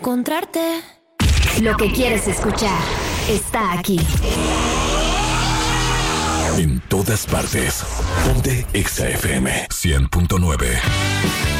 encontrarte. Lo que quieres escuchar está aquí. En todas partes. Ponte Exa FM 100.9.